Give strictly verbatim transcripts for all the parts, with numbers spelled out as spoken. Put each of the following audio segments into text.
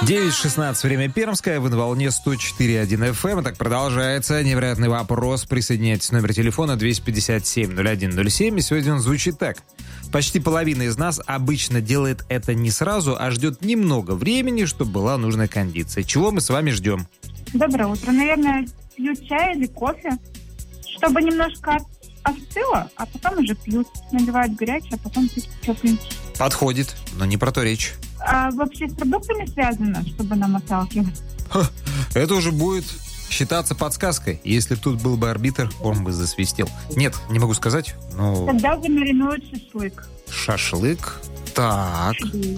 девять шестнадцать, время Пермское, вы на волне сто четыре и один эф эм. Так продолжается невероятный вопрос. Присоединяйтесь, номер телефона двести пятьдесят семь ноль один ноль семь. И сегодня он звучит так. Почти половина из нас обычно делает это не сразу, а ждет немного времени, чтобы была нужная кондиция. Чего мы с вами ждем? Доброе утро. Наверное, пьют чай или кофе, чтобы немножко остыло, а потом уже пьют. Наливают горячее, а потом пьют тепленький. Подходит, но не про то речь. А вообще с продуктами связано, чтобы нам отталкивать? Ха, это уже будет считаться подсказкой. Если б тут был бы арбитр, он бы засвистел. Нет, не могу сказать, но... Тогда замаринуют шашлык. Шашлык? Так.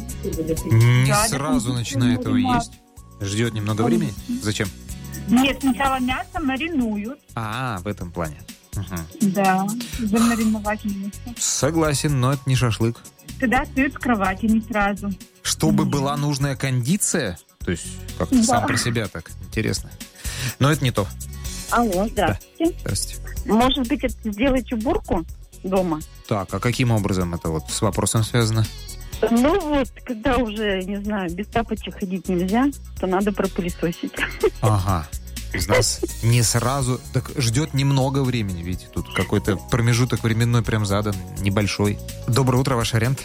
Не Да, сразу да, начинает его да. есть. Ждет немного времени? Зачем? Нет, сначала мясо маринуют. А, в этом плане. Угу. Да, замариновать мясо. Согласен, но это не шашлык. Тогда встают с кровати не сразу. Чтобы Мгм. была нужная кондиция, то есть как-то Да. сам про себя так интересно. Но это не то. Алло, здравствуйте. Здрасте. Может быть, это сделать уборку дома? Так, а каким образом это вот с вопросом связано? Ну вот, когда уже, не знаю, без тапочек ходить нельзя, то надо пропылесосить. Ага. Из нас не сразу... Так ждет немного времени, видите, тут какой-то промежуток временной прям задан, небольшой. Доброе утро, ваш аренд.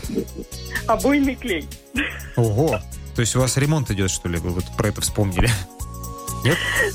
Обойный клей. Ого! То есть у вас ремонт идет, что ли? Вы вот про это вспомнили? Нет?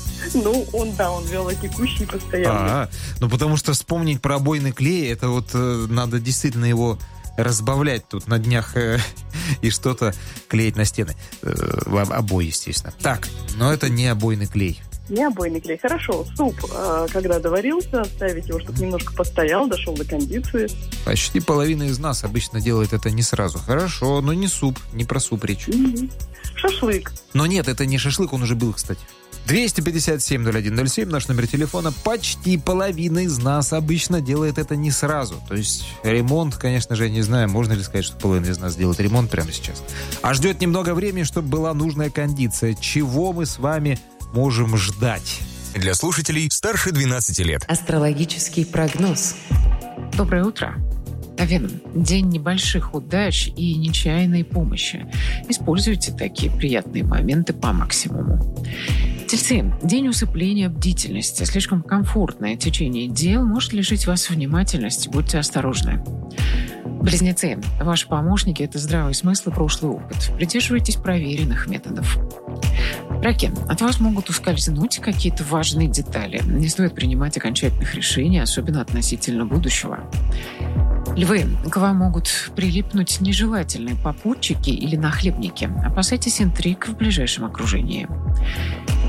Ну, он, да, он вялотекущий постоянно. А, ну потому что вспомнить про обойный клей, это вот э, надо действительно его разбавлять тут на днях э, и что-то клеить на стены. Э, обои, естественно. Так, но это не обойный клей. Не обойный клей. Хорошо, суп, э, когда доварился, оставить его, чтобы немножко постоял, дошел до кондиции. Почти половина из нас обычно делает это не сразу. Хорошо, но не суп, не про суп речь. Мгм. Шашлык. Но нет, это не шашлык, он уже был, кстати. двести пятьдесят семь ноль один ноль семь, наш номер телефона. Почти половина из нас обычно делает это не сразу. То есть ремонт, конечно же, я не знаю, можно ли сказать, что половина из нас делает ремонт прямо сейчас. А ждет немного времени, чтобы была нужная кондиция. Чего мы с вами можем ждать? Для слушателей старше двенадцати лет. Астрологический прогноз. Доброе утро. Овен, день небольших удач и нечаянной помощи. Используйте такие приятные моменты по максимуму. Тельцы, день усыпления бдительности. Слишком комфортное течение дел может лишить вас внимательности. Будьте осторожны. Близнецы, ваши помощники – это здравый смысл и прошлый опыт. Придерживайтесь проверенных методов. Раки, от вас могут ускользнуть какие-то важные детали. Не стоит принимать окончательных решений, особенно относительно будущего. Львы, к вам могут прилипнуть нежелательные попутчики или нахлебники. Опасайтесь интриг в ближайшем окружении.